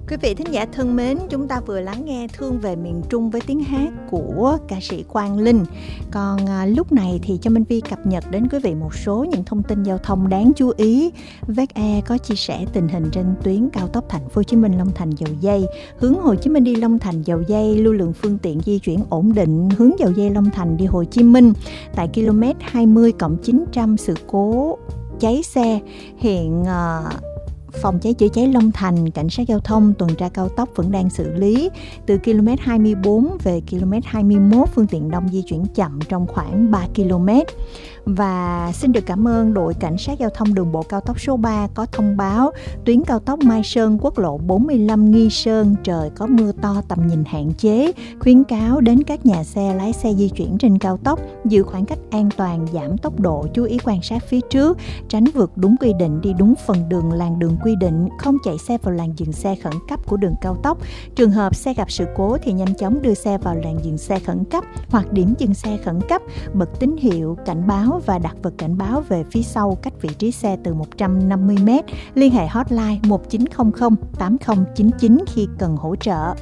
Quý vị thính giả thân mến, chúng ta vừa lắng nghe Thương về miền Trung với tiếng hát của ca sĩ Quang Linh. Còn lúc này thì cho Minh Vi cập nhật đến quý vị một số những thông tin giao thông đáng chú ý. Vietnam có chia sẻ tình hình trên tuyến cao tốc Thành phố Hồ Chí Minh Long Thành Dầu Giây. Hướng Hồ Chí Minh đi Long Thành Dầu Giây, lưu lượng phương tiện di chuyển ổn định. Hướng Dầu Giây Long Thành đi Hồ Chí Minh tại km 20+900 sự cố cháy xe. Hiện Phòng cháy chữa cháy Long Thành, cảnh sát giao thông tuần tra cao tốc vẫn đang xử lý. Từ km 24 về km 21, phương tiện đông di chuyển chậm trong khoảng 3 km. Và xin được cảm ơn đội cảnh sát giao thông đường bộ cao tốc số 3 có thông báo tuyến cao tốc Mai Sơn, quốc lộ 45 Nghi Sơn trời có mưa to, tầm nhìn hạn chế, khuyến cáo đến các nhà xe lái xe di chuyển trên cao tốc giữ khoảng cách an toàn, giảm tốc độ, chú ý quan sát phía trước, tránh vượt đúng quy định, đi đúng phần đường làn đường quy định, không chạy xe vào làn dừng xe khẩn cấp của đường cao tốc. Trường hợp xe gặp sự cố thì nhanh chóng đưa xe vào làn dừng xe khẩn cấp hoặc điểm dừng xe khẩn cấp, bật tín hiệu cảnh báo và đặt vật cảnh báo về phía sau cách vị trí xe từ 150 m. Liên hệ hotline 1900 8099 khi cần hỗ trợ.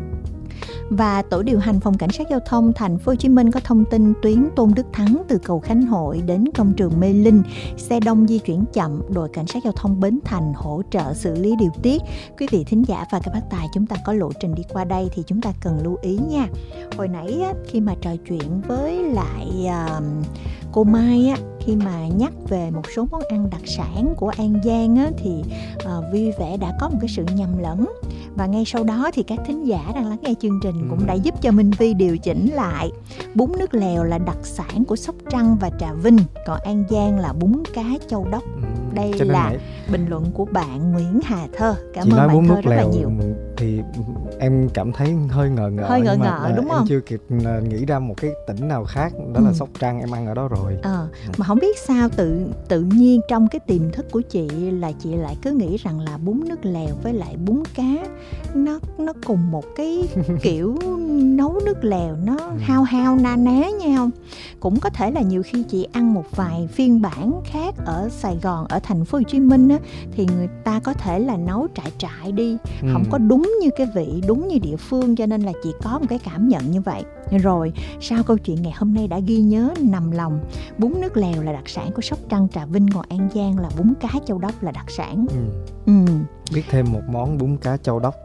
Và tổ điều hành phòng cảnh sát giao thông Thành phố Hồ Chí Minh có thông tin tuyến Tôn Đức Thắng từ cầu Khánh Hội đến công trường Mê Linh, xe đông di chuyển chậm, đội cảnh sát giao thông Bến Thành hỗ trợ xử lý điều tiết. Quý vị thính giả và các bác tài, chúng ta có lộ trình đi qua đây thì chúng ta cần lưu ý nha. Hồi nãy khi mà trò chuyện với lại cô Mai khi mà nhắc về một số món ăn đặc sản của An Giang thì vui vẻ đã có một cái sự nhầm lẫn. Và ngay sau đó thì các thính giả đang lắng nghe chương trình cũng đã giúp cho Minh Vi điều chỉnh lại. Bún nước lèo là đặc sản của Sóc Trăng và Trà Vinh, còn An Giang là bún cá Châu Đốc. Đây là bình luận của bạn Nguyễn Hà Thơ. Cảm ơn bạn Thơ rất là nhiều. Thì em cảm thấy hơi ngờ đúng không? Em chưa kịp nghĩ ra một cái tỉnh nào khác, đó là Sóc Trăng, em ăn ở đó rồi. Mà không biết sao tự nhiên trong cái tiềm thức của chị là chị lại cứ nghĩ rằng là bún nước lèo với lại bún cá nó cùng một cái kiểu nấu nước lèo, nó hao na ná nhau. Cũng có thể là nhiều khi chị ăn một vài phiên bản khác ở Sài Gòn, ở Thành phố Hồ Chí Minh thì người ta có thể là nấu trại đi, không có đúng như cái vị, đúng như địa phương, cho nên là chị có một cái cảm nhận như vậy. Rồi sau câu chuyện ngày hôm nay đã ghi nhớ nằm lòng. Bún nước lèo là đặc sản của Sóc Trăng, Trà Vinh, còn An Giang là bún cá Châu Đốc là đặc sản. Biết thêm một món bún cá Châu Đốc.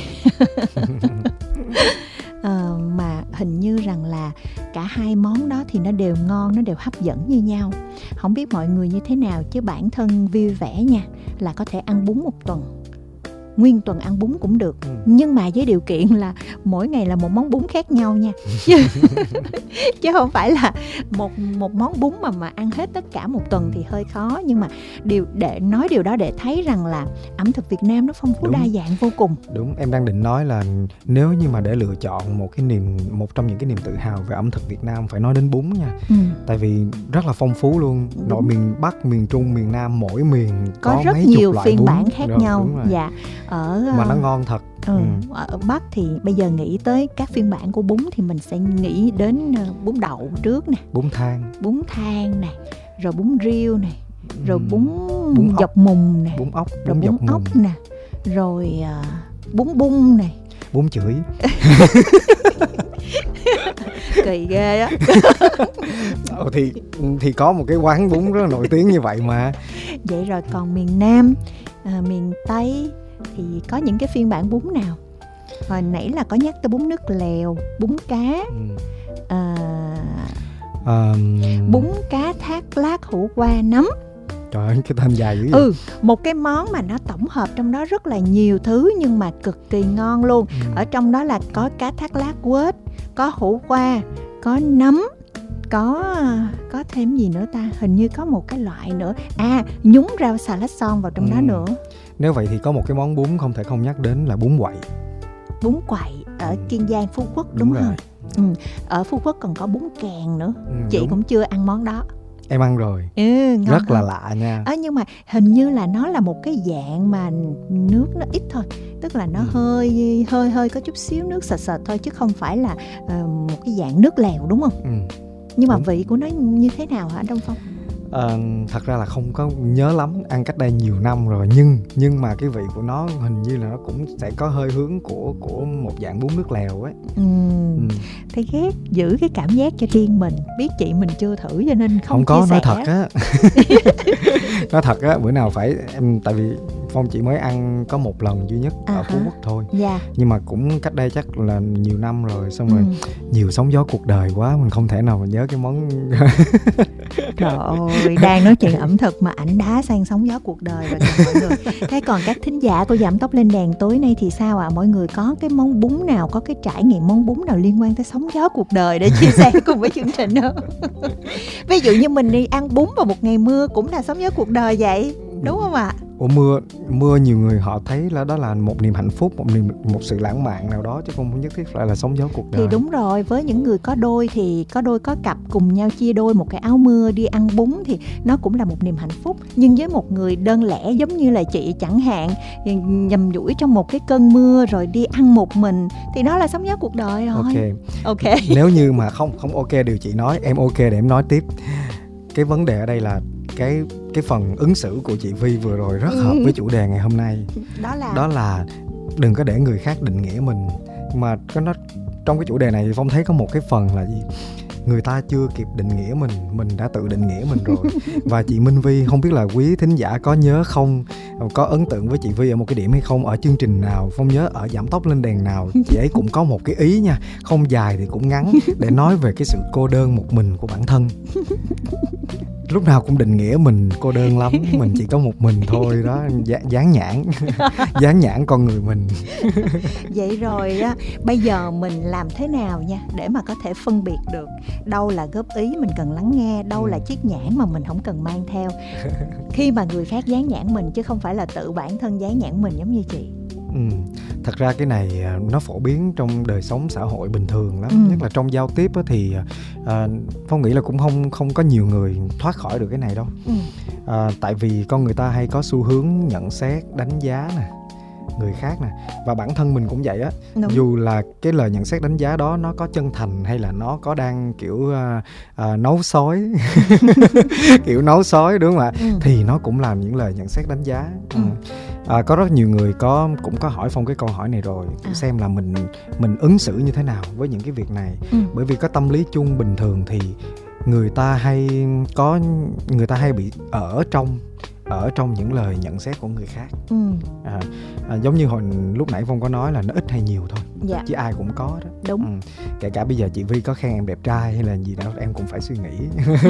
Mà hình như rằng là cả hai món đó thì nó đều ngon, nó đều hấp dẫn như nhau. Không biết mọi người như thế nào, chứ bản thân vui vẻ nha là có thể ăn bún một tuần, nguyên tuần ăn bún cũng được. Nhưng mà với điều kiện là mỗi ngày là một món bún khác nhau nha. Chứ không phải là một món bún mà ăn hết tất cả một tuần thì hơi khó. Nhưng mà để nói điều đó để thấy rằng là ẩm thực Việt Nam nó phong phú đa dạng vô cùng. Đúng, em đang định nói là nếu như mà để lựa chọn một trong những cái niềm tự hào về ẩm thực Việt Nam phải nói đến bún nha. Tại vì rất là phong phú luôn. Nội miền Bắc, miền Trung, miền Nam, mỗi miền có rất mấy nhiều phiên bản khác nhau. Dạ. Mà nó ngon thật. Ở Bắc thì bây giờ nghĩ tới các phiên bản của bún thì mình sẽ nghĩ đến bún đậu trước nè, bún thang nè, rồi bún riêu nè, rồi bún dọc mùng nè, bún ốc, rồi bún ốc nè, rồi bún bung nè, bún chửi. Kỳ ghê á. Thì có một cái quán bún rất là nổi tiếng như vậy mà. Vậy rồi còn miền Nam, miền Tây thì có những cái phiên bản bún nào? Hồi nãy là có nhắc tới bún nước lèo, bún cá, bún cá thác lác hủ qua nấm. Trời ơi, cái tên dài dữ vậy. Một cái món mà nó tổng hợp trong đó rất là nhiều thứ nhưng mà cực kỳ ngon luôn. Ở trong đó là có cá thác lác quết, có hủ qua, có nấm, có thêm gì nữa ta? Hình như có một cái loại nữa. Nhúng rau xà lách son vào trong đó nữa. Nếu vậy thì có một cái món bún không thể không nhắc đến là bún quậy. Bún quậy ở Kiên Giang, Phú Quốc đúng không? Ở Phú Quốc còn có bún kèn nữa. Chị cũng chưa ăn món đó. Em ăn rồi. Rất là lạ nha. Nhưng mà hình như là nó là một cái dạng mà nước nó ít thôi. Tức là nó hơi có chút xíu nước sệt thôi, chứ không phải là một cái dạng nước lèo đúng không? Nhưng mà vị của nó như thế nào hả Đông Phong? Thật ra là không có nhớ lắm, ăn cách đây nhiều năm rồi, nhưng mà cái vị của nó hình như là nó cũng sẽ có hơi hướng của một dạng bún nước lèo ấy. Thấy ghét giữ cái cảm giác cho riêng mình, biết chị mình chưa thử cho nên không có chia sẻ. Nói thật á. Nói thật á, bữa nào phải tại vì Phong chỉ mới ăn có một lần duy nhất ở Phú Quốc thôi. Nhưng mà cũng cách đây chắc là nhiều năm rồi, xong rồi nhiều sóng gió cuộc đời quá, mình không thể nào mà nhớ cái món. Trời ơi, đang nói chuyện ẩm thực mà ảnh đá sang sóng gió cuộc đời rồi mọi người. Thế còn các thính giả của Giảm Tốc Lên Đèn tối nay thì sao ạ? Mọi người có cái món bún nào, có cái trải nghiệm món bún nào liên quan tới sóng gió cuộc đời để chia sẻ cùng với chương trình không? Ví dụ như mình đi ăn bún vào một ngày mưa cũng là sóng gió cuộc đời vậy, đúng không ạ? Ủa, mưa nhiều người họ thấy là đó là một niềm hạnh phúc, một sự lãng mạn nào đó, chứ không nhất thiết phải là sóng gió cuộc đời. Thì đúng rồi, với những người có đôi thì có đôi có cặp cùng nhau chia đôi một cái áo mưa đi ăn bún thì nó cũng là một niềm hạnh phúc. Nhưng với một người đơn lẻ giống như là chị chẳng hạn, nhầm nhủi trong một cái cơn mưa rồi đi ăn một mình thì đó là sóng gió cuộc đời rồi. Ok. Nếu như mà không ok điều chị nói, em ok để em nói tiếp. Cái vấn đề ở đây là cái phần ứng xử của chị Vi vừa rồi rất hợp với chủ đề ngày hôm nay. Đó là đừng có để người khác định nghĩa mình. Mà nó trong cái chủ đề này Phong thấy có một cái phần là gì? Người ta chưa kịp định nghĩa mình đã tự định nghĩa mình rồi. Và chị Minh Vi, không biết là quý thính giả có nhớ không, có ấn tượng với chị Vi ở một cái điểm hay không, ở chương trình nào, Phong nhớ ở Giảm Tốc Lên Đèn nào, chị ấy cũng có một cái ý nha, không dài thì cũng ngắn, để nói về cái sự cô đơn một mình của bản thân. Lúc nào cũng định nghĩa mình cô đơn lắm, mình chỉ có một mình thôi đó, dán nhãn con người mình. Vậy rồi á, bây giờ mình làm thế nào nha để mà có thể phân biệt được đâu là góp ý mình cần lắng nghe, đâu là chiếc nhãn mà mình không cần mang theo khi mà người khác dán nhãn mình, chứ không phải là tự bản thân dán nhãn mình giống như chị. Thật ra cái này nó phổ biến trong đời sống xã hội bình thường lắm, nhất là trong giao tiếp á, thì Phong nghĩ là cũng không có nhiều người thoát khỏi được cái này đâu. Tại vì con người ta hay có xu hướng nhận xét, đánh giá nè, người khác nè, và bản thân mình cũng vậy á. Dù là cái lời nhận xét đánh giá đó nó có chân thành hay là nó có đang kiểu nấu sói kiểu nấu sói, đúng không ạ? Thì nó cũng làm những lời nhận xét đánh giá. Có rất nhiều người cũng có hỏi Phong cái câu hỏi này rồi, xem là mình ứng xử như thế nào với những cái việc này. Bởi vì có tâm lý chung bình thường thì người ta hay bị ở trong những lời nhận xét của người khác. Giống như hồi lúc nãy Phong có nói là nó ít hay nhiều thôi, chứ ai cũng có đó. Đúng. Kể cả bây giờ chị Vi có khen em đẹp trai hay là gì đó, em cũng phải suy nghĩ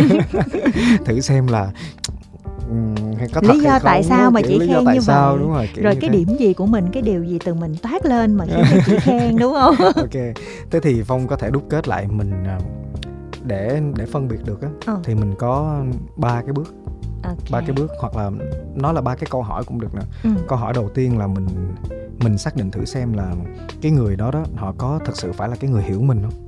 thử xem là có lý do tại sao mà chị khen như vậy, đúng rồi cái điểm gì của mình, cái điều gì từ mình toát lên mà khiến cho chị khen, đúng không? Ok, thế thì Phong có thể đúc kết lại mình để phân biệt được á, thì mình có 3 cái bước. 3 cái bước, hoặc là nó là 3 cái câu hỏi cũng được nè. Câu hỏi đầu tiên là mình xác định thử xem là cái người đó họ có thực sự phải là cái người hiểu mình không?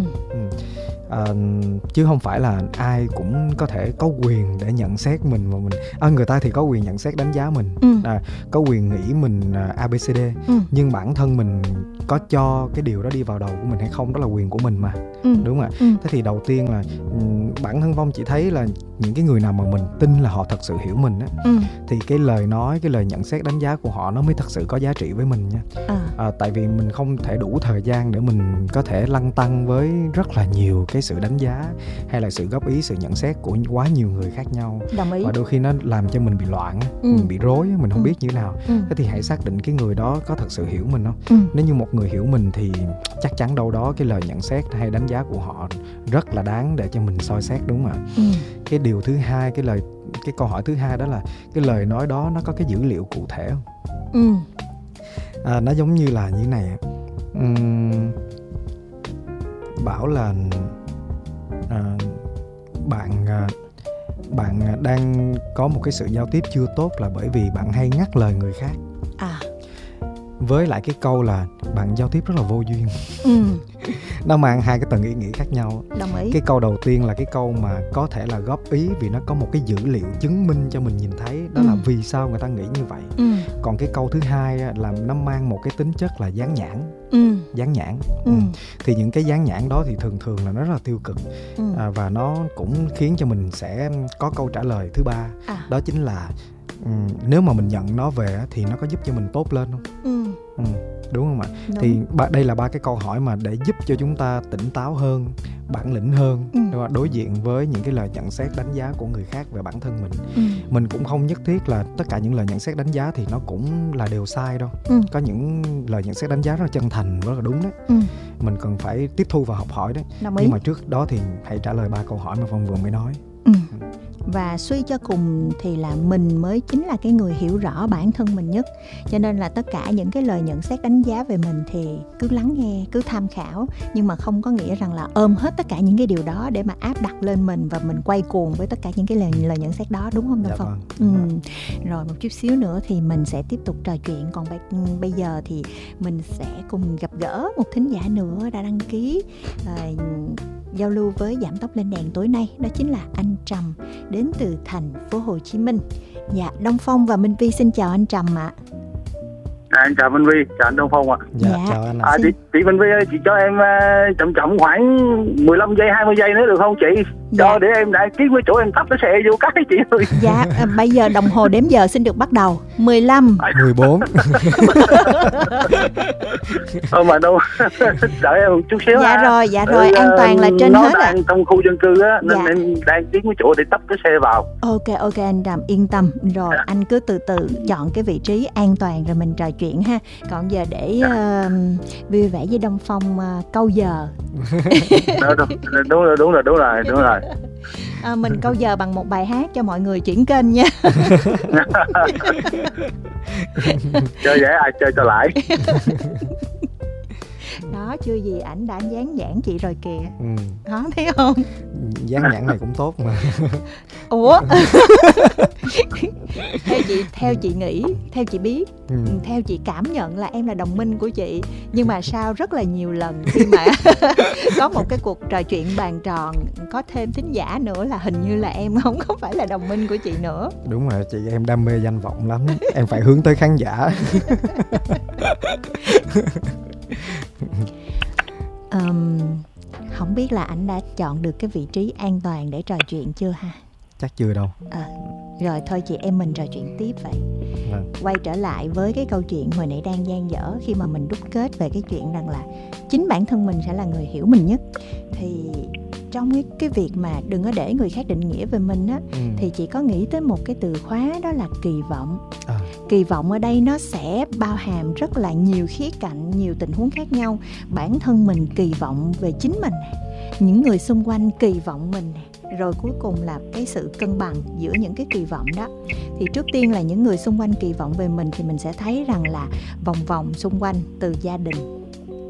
Chứ không phải là ai cũng có thể có quyền để nhận xét mình, mà người ta thì có quyền nhận xét đánh giá mình, có quyền nghĩ mình ABCD, nhưng bản thân mình có cho cái điều đó đi vào đầu của mình hay không, đó là quyền của mình mà, đúng không ạ? Thế thì đầu tiên là bản thân Phong chỉ thấy là những cái người nào mà mình tin là họ thật sự hiểu mình á, thì cái lời nói, cái lời nhận xét đánh giá của họ nó mới thật sự có giá trị với mình nha. Tại vì mình không thể đủ thời gian để mình có thể lăn tăn với rất là nhiều cái sự đánh giá hay là sự góp ý, sự nhận xét của quá nhiều người khác nhau. Đồng ý. Và đôi khi nó làm cho mình bị loạn, mình bị rối, mình không biết như thế nào. Thế thì hãy xác định cái người đó có thật sự hiểu mình không? Nếu như một người hiểu mình thì chắc chắn đâu đó cái lời nhận xét hay đánh giá của họ rất là đáng để cho mình soi xét, đúng không ạ? Cái điều thứ hai, cái câu hỏi thứ hai đó là cái lời nói đó nó có cái dữ liệu cụ thể không? Nó giống như là như thế này. Bảo là bạn đang có một cái sự giao tiếp chưa tốt là bởi vì bạn hay ngắt lời người khác. Với lại cái câu là bạn giao tiếp rất là vô duyên. Nó mang hai cái tầng ý nghĩa khác nhau. Đồng ý. Cái câu đầu tiên là cái câu mà có thể là góp ý vì nó có một cái dữ liệu chứng minh cho mình nhìn thấy, đó là vì sao người ta nghĩ như vậy. Còn cái câu thứ hai là nó mang một cái tính chất là dán nhãn. Dán nhãn. Thì những cái dán nhãn đó thì thường là nó rất là tiêu cực. Và nó cũng khiến cho mình sẽ có câu trả lời thứ ba. Đó chính là nếu mà mình nhận nó về thì nó có giúp cho mình tốt lên không? Đúng không ạ? Đúng. Thì đây là ba cái câu hỏi mà để giúp cho chúng ta tỉnh táo hơn, bản lĩnh hơn, đối diện với những cái lời nhận xét đánh giá của người khác về bản thân mình. Mình cũng không nhất thiết là tất cả những lời nhận xét đánh giá thì nó cũng là đều sai đâu. Có những lời nhận xét đánh giá rất là chân thành, rất là đúng đấy. Mình cần phải tiếp thu và học hỏi đấy. Nhưng mà trước đó thì hãy trả lời ba câu hỏi mà Phong vừa mới nói. Và suy cho cùng thì là mình mới chính là cái người hiểu rõ bản thân mình nhất. Cho nên là tất cả những cái lời nhận xét đánh giá về mình thì cứ lắng nghe, cứ tham khảo. Nhưng mà không có nghĩa rằng là ôm hết tất cả những cái điều đó để mà áp đặt lên mình và mình quay cuồng với tất cả những cái lời nhận xét đó, đúng không Đăng Phong? Rồi một chút xíu nữa thì mình sẽ tiếp tục trò chuyện. Còn bây giờ thì mình sẽ cùng gặp gỡ một thính giả nữa đã đăng ký giao lưu với Giảm Tốc Lên Đèn tối nay. Đó chính là anh Trầm đến từ thành phố Hồ Chí Minh. Dạ, Đông Phong và Minh Vi xin chào anh Trầm ạ. Anh chào Minh Vi, chào anh Đông Phong ạ. Dạ, chào anh ạ. Chị Minh Vi ơi, chị cho em chậm khoảng 15 giây, 20 giây nữa được không chị? Cho để em đã kiếm cái chỗ em tấp cái xe vô cái chị ơi. Dạ, bây giờ đồng hồ đếm giờ xin được bắt đầu. 15 14 mà đâu đợi em một chút xíu. Dạ rồi, an toàn là trên hết ạ. Nó đang trong khu dân cư á, nên em đang kiếm cái chỗ để tấp cái xe vào. Ok anh Trầm yên tâm. Rồi anh cứ từ từ chọn cái vị trí an toàn rồi mình trò chuyện ha. Còn giờ để vui vẻ với Đông Phong câu giờ. Đúng rồi. Mình câu giờ bằng một bài hát cho mọi người chuyển kênh nha. Chơi dễ ai chơi cho lại. Đó, chưa gì ảnh đã dán nhãn chị rồi kìa. Đó, thấy không? Dán nhãn này cũng tốt mà. Ủa? Theo chị nghĩ, theo chị biết, theo chị cảm nhận là em là đồng minh của chị. Nhưng mà sau rất là nhiều lần khi mà có một cái cuộc trò chuyện bàn tròn, có thêm thính giả nữa là hình như là em không có phải là đồng minh của chị nữa. Đúng rồi, chị em đam mê danh vọng lắm. Em phải hướng tới khán giả. Không biết là anh đã chọn được cái vị trí an toàn để trò chuyện chưa ha? Chắc chưa đâu. Rồi thôi chị em mình trò chuyện tiếp vậy. Quay trở lại với cái câu chuyện hồi nãy đang dang dở, khi mà mình đúc kết về cái chuyện rằng là chính bản thân mình sẽ là người hiểu mình nhất. Thì trong cái việc mà đừng có để người khác định nghĩa về mình á, thì chị có nghĩ tới một cái từ khóa, đó là kỳ vọng. Kỳ vọng ở đây nó sẽ bao hàm rất là nhiều khía cạnh, nhiều tình huống khác nhau. Bản thân mình kỳ vọng về chính mình, những người xung quanh kỳ vọng mình, rồi cuối cùng là cái sự cân bằng giữa những cái kỳ vọng đó. Thì trước tiên là những người xung quanh kỳ vọng về mình thì mình sẽ thấy rằng là vòng xung quanh, từ gia đình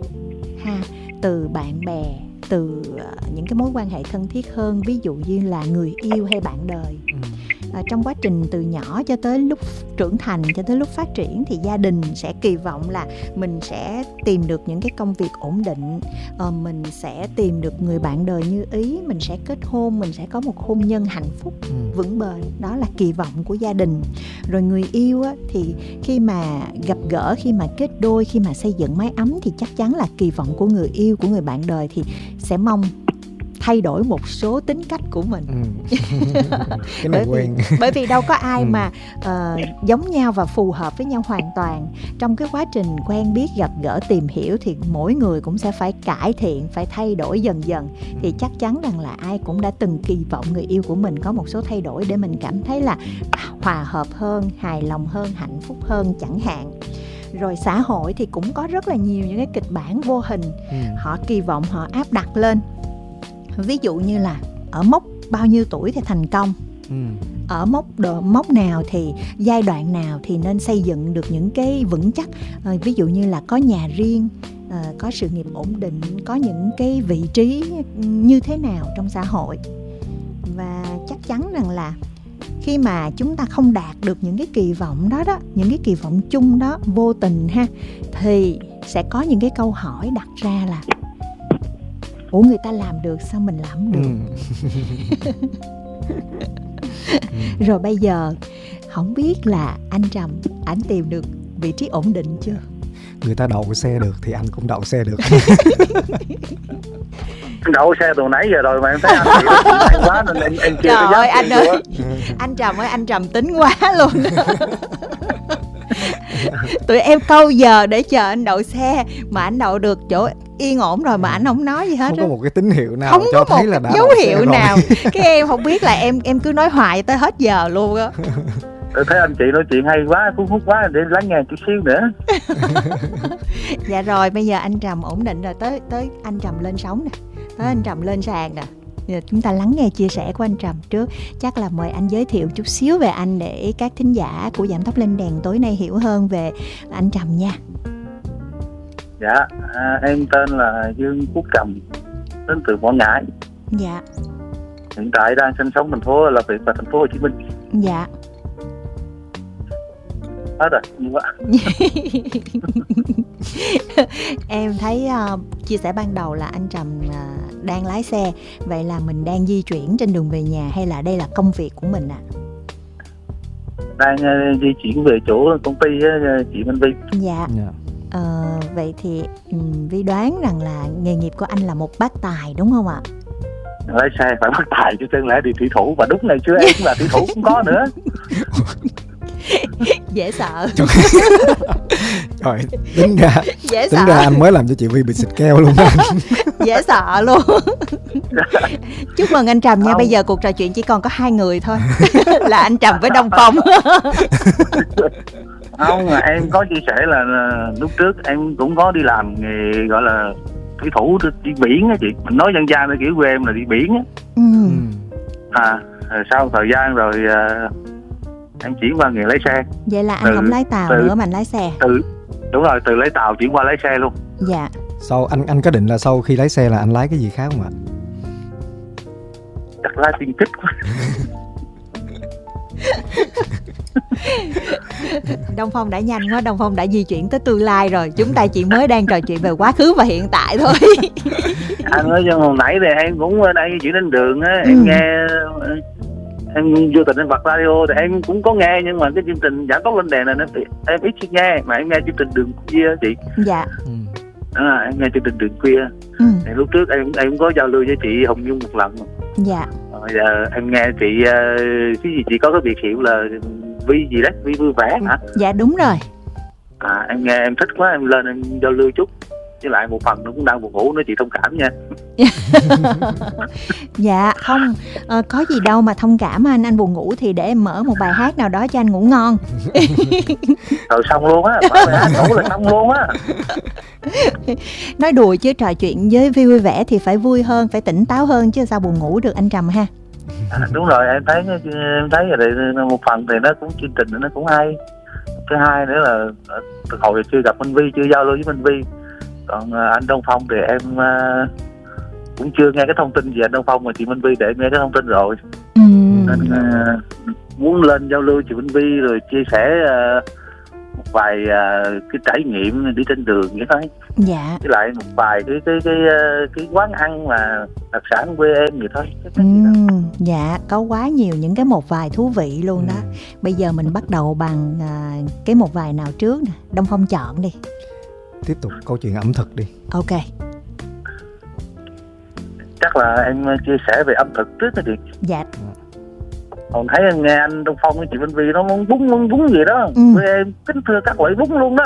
từ bạn bè, từ những cái mối quan hệ thân thiết hơn, ví dụ như là người yêu hay bạn đời. Trong quá trình từ nhỏ cho tới lúc trưởng thành, cho tới lúc phát triển, thì gia đình sẽ kỳ vọng là mình sẽ tìm được những cái công việc ổn định, mình sẽ tìm được người bạn đời như ý, mình sẽ kết hôn, mình sẽ có một hôn nhân hạnh phúc vững bền. Đó là kỳ vọng của gia đình. Rồi người yêu á, thì khi mà gặp gỡ, khi mà kết đôi, khi mà xây dựng mái ấm thì chắc chắn là kỳ vọng của người yêu, của người bạn đời thì sẽ mong thay đổi một số tính cách của mình. Cái này quen. Bởi vì đâu có ai mà giống nhau và phù hợp với nhau hoàn toàn. Trong cái quá trình quen biết, gặp gỡ, tìm hiểu thì mỗi người cũng sẽ phải cải thiện, phải thay đổi dần dần. Thì chắc chắn rằng là ai cũng đã từng kỳ vọng người yêu của mình có một số thay đổi để mình cảm thấy là hòa hợp hơn, hài lòng hơn, hạnh phúc hơn chẳng hạn. Rồi xã hội thì cũng có rất là nhiều những cái kịch bản vô hình, họ kỳ vọng, họ áp đặt lên. Ví dụ như là ở mốc bao nhiêu tuổi thì thành công, ở mốc nào thì giai đoạn nào thì nên xây dựng được những cái vững chắc. Ví dụ như là có nhà riêng, có sự nghiệp ổn định, có những cái vị trí như thế nào trong xã hội. Và chắc chắn rằng là khi mà chúng ta không đạt được những cái kỳ vọng đó, những cái kỳ vọng chung đó vô tình ha, thì sẽ có những cái câu hỏi đặt ra là Ủa người ta làm được sao mình làm không được? Rồi bây giờ không biết là anh Trầm ảnh tìm được vị trí ổn định chưa? Người ta đậu xe được thì anh cũng đậu xe được. Đậu xe từ nãy giờ rồi mà em thấy anh chị hay quá nên em chưa có Trời ơi dám anh chịu ơi, nữa. anh Trầm ơi, anh Trầm tính quá luôn. Tụi em câu giờ để chờ anh đậu xe mà anh đậu được chỗ yên ổn rồi mà anh không nói gì hết. Không có một cái tín hiệu nào không cho có thấy một là đã dấu đậu xe hiệu rồi. nào. Cái em không biết là em cứ nói hoài tới hết giờ luôn á. Tôi thấy anh chị nói chuyện hay quá, cuốn hút quá, để lắng nghe chút xíu nữa. Dạ rồi, bây giờ anh Trầm ổn định rồi, tới anh Trầm lên sóng nè, tới anh Trầm lên sàn nè. Giờ chúng ta lắng nghe chia sẻ của anh Trầm trước. Chắc là mời anh giới thiệu chút xíu về anh để các thính giả của Giảm Tốc Lên Đèn tối nay hiểu hơn về anh Trầm nha. Dạ, em tên là Dương Quốc Trầm, đến từ Quảng Ngãi. Dạ. Hiện tại đang sinh sống thành phố, làm việc tại thành phố Hồ Chí Minh. Dạ. Hết rồi, nhiều quá. Em thấy chia sẻ ban đầu là anh Trầm đang lái xe. Vậy là mình đang di chuyển trên đường về nhà hay là đây là công việc của mình ạ? Đang di chuyển về chỗ công ty chị Minh Vi. Dạ. Vậy thì Vi đoán rằng là nghề nghiệp của anh là một bác tài đúng không ạ? Lái xe phải bắt tài chứ chẳng lẽ đi thủy thủ, và đúng này chưa em là thủy thủ cũng có nữa. Dễ sợ. Rồi tính Dễ sợ. ra anh mới làm cho chị Vi bị xịt keo luôn đó. Dễ sợ luôn. Chúc mừng anh Trầm nha. Bây giờ cuộc trò chuyện chỉ còn có hai người thôi. Là anh Trầm với Đông Phong. Không, em có chia sẻ là lúc trước em cũng có đi làm nghề gọi là thủy thủ đi biển á chị. Mình nói dân gian kiểu quê em là đi biển á. Sau thời gian rồi em chuyển qua nghề lái xe. Vậy là anh không lái tàu nữa mà anh lái xe. Đúng rồi, từ lái tàu chuyển qua lái xe luôn. Dạ. Sau anh có định là sau khi lái xe là anh lái cái gì khác không ạ? Chắc lái tiên kích quá. Đông Phong đã nhanh quá, Đông Phong đã di chuyển tới tương lai rồi. Chúng ta chỉ mới đang trò chuyện về quá khứ và hiện tại thôi. Anh nói hồi nãy thì em cũng đang di chuyển trên đường á, em nghe em vô tình em bật radio thì em cũng có nghe, nhưng mà cái chương trình Giảm Tốc Lên Đèn này em ít khi nghe, mà em nghe chương trình Đường Khuya chị. Dạ. Em nghe chương trình Đường Khuya. Thì lúc trước em cũng có giao lưu với chị Hồng Nhung một lần. Dạ. Bây giờ em nghe chị cái gì chị có cái biệt hiệu là Vi gì đấy, Vi vui vẻ hả? Dạ đúng rồi. Em nghe em thích quá, em lên em giao lưu chút. Với lại một phần nó cũng đang buồn ngủ nữa, chị thông cảm nha. Dạ không, có gì đâu mà thông cảm anh buồn ngủ thì để em mở một bài hát nào đó cho anh ngủ ngon. Rồi xong luôn á, mở bài hát ngủ là xong luôn á. Nói đùa chứ trò chuyện với Vi vui vẻ thì phải vui hơn, phải tỉnh táo hơn chứ sao buồn ngủ được anh Trầm ha. Đúng rồi, em thấy rồi, một phần thì nó cũng chương trình nó cũng hay. Thứ hai nữa là từ hồi chưa gặp Minh Vi, chưa giao lưu với Minh Vi. Còn anh Đông Phong thì em cũng chưa nghe cái thông tin gì anh Đông Phong, mà chị Minh Vi để nghe cái thông tin rồi. Nên muốn lên giao lưu chị Minh Vi rồi chia sẻ một vài cái trải nghiệm đi trên đường vậy thôi. Dạ. Với lại một vài cái quán ăn mà đặc sản quê em vậy thôi. Dạ, có quá nhiều những cái một vài thú vị luôn đó. Bây giờ mình bắt đầu bằng cái một vài nào trước nè. Đông Phong chọn đi. Tiếp tục câu chuyện ẩm thực đi. Ok. Chắc là em chia sẻ về ẩm thực trước đó chị. Dạ. Còn thấy em nghe anh Đông Phong với chị Minh Vi nó muốn bún gì đó. Với em kính thưa các loại bún luôn đó.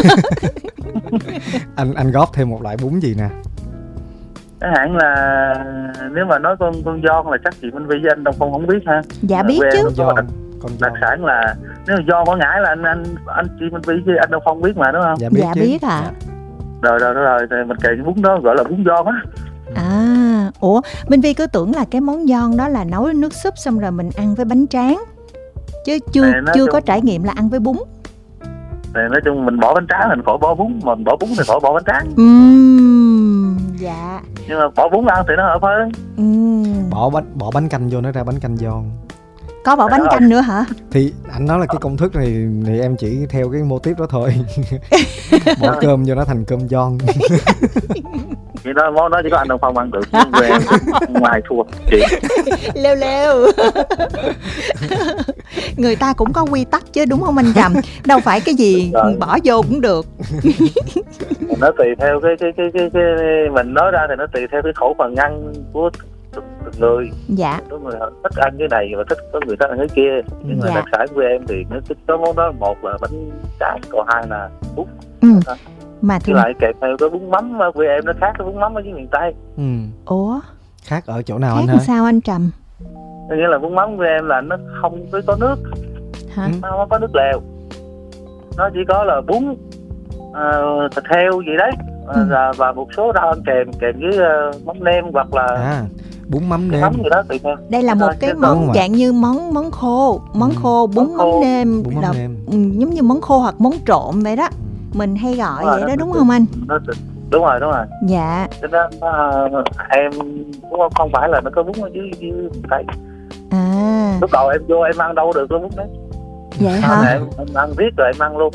Anh góp thêm một loại bún gì nè? Chẳng hạn là nếu mà nói con giòn là chắc chị Minh Vi với anh Đông Phong không biết ha. Dạ biết chứ. Đặc sản là nếu mà giòn Quảng Ngãi là anh chị Minh Vi với anh Đông Phong biết mà đúng không? Dạ biết ạ. Rồi thì mình kể bún đó gọi là bún giòn á. Ủa Minh Vi cứ tưởng là cái món giòn đó là nấu nước súp xong rồi mình ăn với bánh tráng, chứ chưa có trải nghiệm là ăn với bún. Thì nói chung mình bỏ bánh tráng mình khỏi bỏ bún, mình bỏ bún thì khỏi bỏ bánh tráng. Dạ. Nhưng mà bỏ bún ăn thì nó hợp hơn. Bỏ bánh canh vô nó ra bánh canh giòn. có bỏ bánh canh nữa hả? Thì anh nói là cái công thức này thì em chỉ theo cái mô típ đó thôi. Bỏ cơm vô nó thành cơm giòn. Thì đó món đó chỉ có anh Đông Phong ăn được, chứ về ngoài thua chị. Leo. Người ta cũng có quy tắc chứ đúng không anh Trầm? Đâu phải cái gì bỏ vô cũng được. Nó tùy theo cái mình nói ra thì nó tùy theo cái khẩu phần ăn của từng người. Dạ. Có người thích ăn cái này và có người thích ăn cái kia. Nhưng mà đặc sản của em thì nó thích có món đó, một là bánh chay, còn hai là bún. Mà thì lại kèm theo cái bún mắm của em nó khác cái bún mắm ở dưới miền Tây. Ủa? Khác ở chỗ nào khác anh hả? Sao anh Trầm? Nghĩa là bún mắm của em là nó không có nước. Hả? Nó không có nước lèo. Nó chỉ có là bún, thịt heo gì đấy, và một số rau ăn kèm với mắm nêm hoặc là bún mắm nêm. Mắm gì đó tùy theo. Đây là một cái món dạng như món khô, bún mắm nêm, giống như món khô hoặc món trộn vậy đó. Mình hay gọi vậy đó đúng không anh? Đúng rồi. Dạ. Cho nên em cũng không phải là nó có bún ở dưới miền Tây. Lúc đầu em vô em ăn đâu được luôn bún đấy. Vậy hả? Em ăn riết rồi em ăn luôn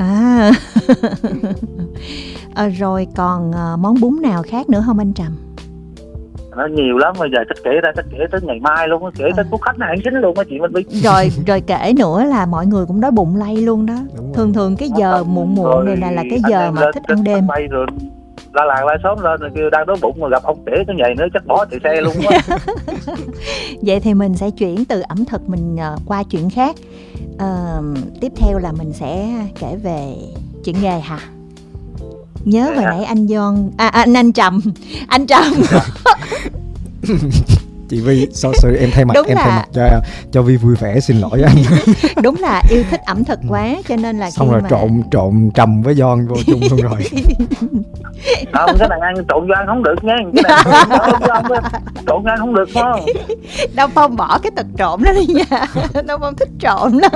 á. Rồi còn món bún nào khác nữa không anh Trầm? Nó nhiều lắm, bây giờ chắc kể tới ngày mai luôn, kể tới cuốn khách này ăn chính luôn á chị Minh Vy. Rồi kể nữa là mọi người cũng đói bụng lây luôn đó. Thường cái giờ muộn này là cái giờ mà thích ăn đêm. Rồi la làng la xóm lên rồi kêu đang đói bụng mà gặp ông kể cái nhầy nữa chắc bỏ chạy xe luôn á. Vậy thì mình sẽ chuyển từ ẩm thực mình qua chuyện khác. Tiếp theo là mình sẽ kể về chuyện nghề hả? Nhớ hồi nãy anh Trầm. Chị Vi, sorry em thay mặt cho Vi vui vẻ xin lỗi anh. Đúng là yêu thích ẩm thực quá cho nên là xong rồi trộn Trầm với giòn vô chung luôn rồi. Không, cái này ăn trộn vô ăn không được nha. Cái này trộn ăn không được không? Đâu Phong bỏ cái tật trộn đó đi nha. Đâu Phong thích trộn lắm.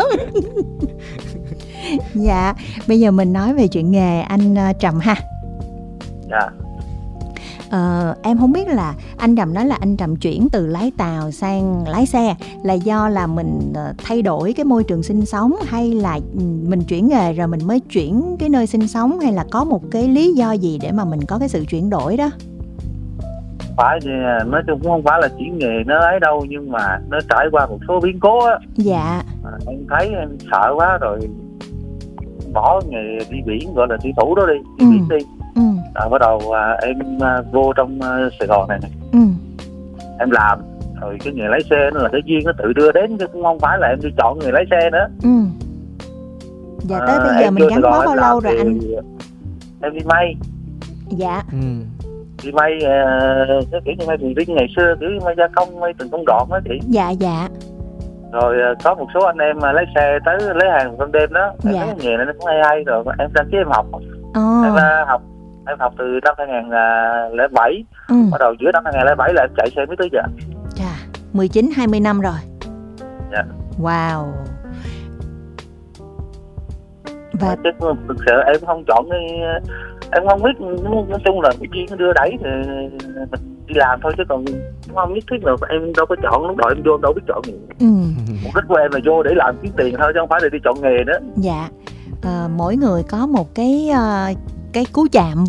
Dạ, bây giờ mình nói về chuyện nghề anh Trầm ha. Dạ. Em không biết là anh Trầm nói là anh Trầm chuyển từ lái tàu sang lái xe là do là mình thay đổi cái môi trường sinh sống, hay là mình chuyển nghề rồi mình mới chuyển cái nơi sinh sống, hay là có một cái lý do gì để mà mình có cái sự chuyển đổi đó? Phải gì, nói chung cũng không phải là chuyển nghề nó ấy đâu, nhưng mà nó trải qua một số biến cố á. Dạ. Em thấy em sợ quá rồi bỏ nghề đi biển, gọi là thủy thủ đó đi biển đi. Rồi bắt đầu em vô trong Sài Gòn này. Em làm rồi cái nghề lái xe nó là cái duyên nó tự đưa đến, chứ cũng không phải là em đi chọn nghề lái xe nữa. Dạ, tới bây giờ mình gắn bó bao lâu rồi anh? Em đi may. Dạ. Đi may cái kiểu như may thuyền viên ngày xưa, kiểu may gia công, may từng công đoạn đó chị. Dạ. Rồi có một số anh em lái xe tới lấy hàng trong đêm đó. Em thấy nghề này nó cũng hay rồi em đăng ký em học. Em học từ năm 2007. Bắt đầu giữa năm 2007 là em chạy xe mới tới giờ. Chà, 19-20 năm rồi. Dạ. Wow. Và chứ thực sự em không chọn em không biết, nói chung là cái duyên nó đưa đẩy thì mình đi làm thôi, chứ còn không nhất thiết là em đâu có chọn, lúc đầu em vô em đâu biết chọn gì. Mục đích của em là vô để làm kiếm tiền thôi chứ không phải là đi chọn nghề nữa. Dạ. Mỗi người có một cái cú chạm